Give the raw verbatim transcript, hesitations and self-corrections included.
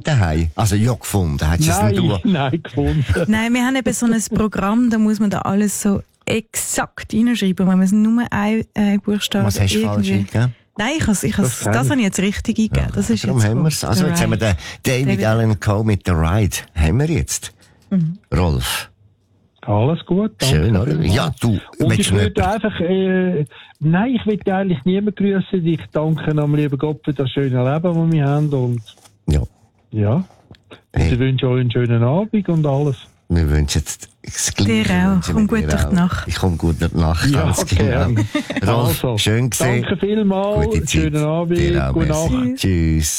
daheim? Also ja, gefunden. Hättest Nein, du es nein, gefunden. Nein, wir haben eben so ein Programm, da muss man da alles so exakt reinschreiben, wenn man es nur ein, ein Buchstaben Was hast du falsch eingegeben? Nein, ich has, ich has, das, das habe ich jetzt richtig eingegeben. Das ist Darum jetzt haben wir es. Also jetzt haben wir den David, David Allan Coe mit der Ride. Haben wir jetzt. Mhm. Rolf. Alles gut. Schön, oder? Ja, du. Und ich würde einfach, äh, nein, ich will eigentlich niemanden grüßen. Ich danke am lieben Gott für das schöne Leben, das wir haben. Und ja. Ja. Und hey. Ich wünsche euch einen schönen Abend und alles. Wir wünschen jetzt das Gleiche. Dir auch. Komm gut durch die Nacht. Ich komme gut durch die Nacht, ja, ganz genau. Rolf, also, schön gesehen. Danke vielmals. Gute Zeit. Schönen Abend. Gute Nacht. Tschüss.